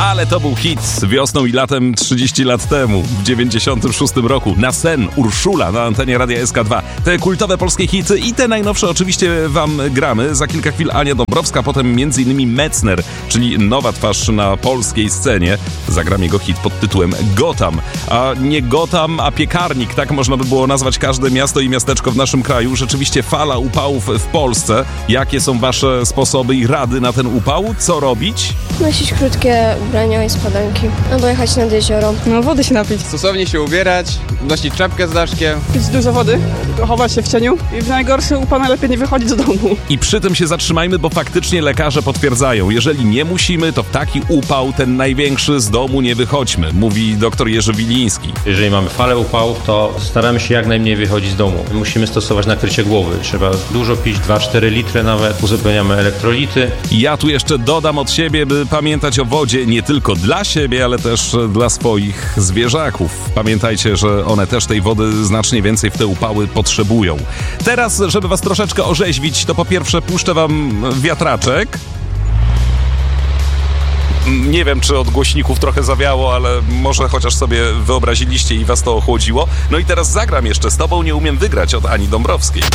Ale to był hit wiosną i latem 30 lat temu, w 96 roku. Na sen, Urszula na antenie Radia SK2. Te kultowe polskie hity i te najnowsze oczywiście wam gramy. Za kilka chwil Ania Dąbrowska, potem m.in. Metzner, czyli nowa twarz na polskiej scenie. Zagram jego hit pod tytułem Gotham. A nie Gotham, a piekarnik, tak można by było nazwać każde miasto i miasteczko w naszym kraju. Rzeczywiście fala upałów w Polsce. Jakie są wasze sposoby i rady na ten upał? Co robić? Nosić krótkie ubrania i spodenki. Albo jechać nad jezioro. No, wody się napić. Stosownie się ubierać, nosić czapkę z daszkiem. Pić dużo wody, chować się w cieniu i w najgorszy upał najlepiej nie wychodzić z domu. I przy tym się zatrzymajmy, bo faktycznie lekarze potwierdzają, jeżeli nie musimy, to w taki upał, ten największy, z domu nie wychodźmy, mówi dr Jerzy Wiliński. Jeżeli mamy falę upałów, to staramy się jak najmniej wychodzić z domu. Musimy stosować nakrycie głowy. Trzeba dużo pić, 2-4 litry nawet. Uzupełniamy elektrolity. Ja tu jeszcze dodam od siebie, by pamiętać o wodzie nie tylko dla siebie, ale też dla swoich zwierzaków. Pamiętajcie, że one też tej wody znacznie więcej w te upały potrzebują. Teraz, żeby was troszeczkę orzeźwić, to po pierwsze puszczę wam wiatraczek. Nie wiem, czy od głośników trochę zawiało, ale może chociaż sobie wyobraziliście i was to ochłodziło. No i teraz zagram jeszcze Z tobą nie umiem wygrać od Ani Dąbrowskiej.